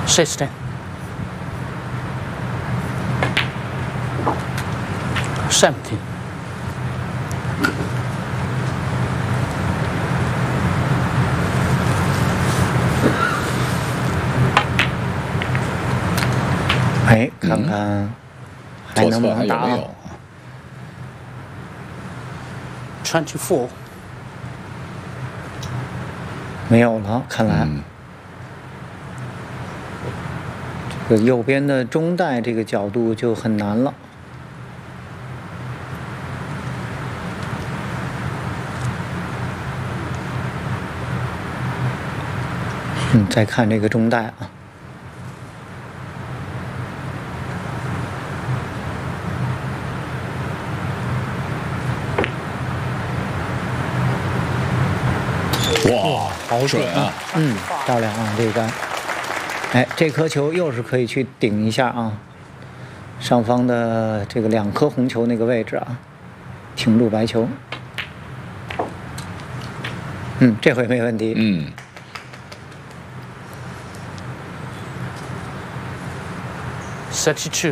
16. 17. 哎，看看还能不能打啊 24. 没有了，看来。这个右边的中带这个角度就很难了。再看这个中带啊。 哇，好准啊！ 漂亮啊，这个杆。哎，这颗球又是可以去顶一下啊，上方的这个2颗红球那个位置啊，挺住白球。这回没问题。 32.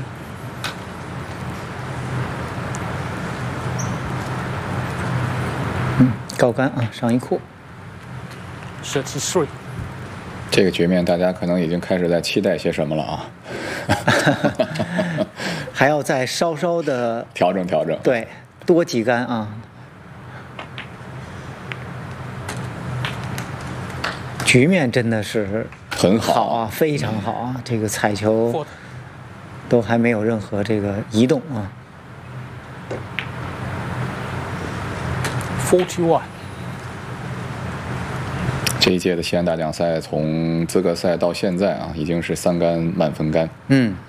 高杆啊，上一库。 33. 这个局面大家可能已经开始在期待些什么了啊？ 还要再稍稍的调整。 对，多几杆啊。局面真的是很好啊，非常好啊！这个彩球都还没有任何这个移动啊。 41. 这一届的西安大奖赛从资格赛到现在啊，已经是3杆满分杆。